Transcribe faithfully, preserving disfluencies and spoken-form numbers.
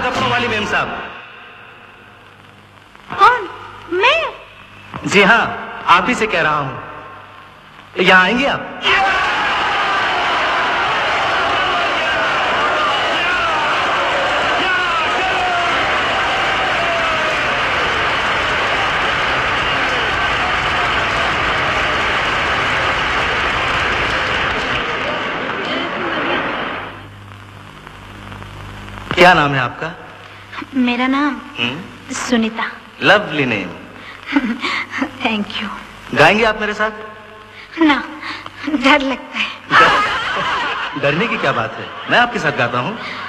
कपड़ों वाली मेम साहब। कौन? मैं? जी हाँ, आप ही से कह रहा हूँ। यहाँ आएंगे आप? क्या नाम है आपका? मेरा नाम हुँ? Sunita. Lovely name. Thank you. गाएंगे आप मेरे साथ? ना, डर लगता है। डरने की क्या बात है, मैं आपके साथ गाता हूँ।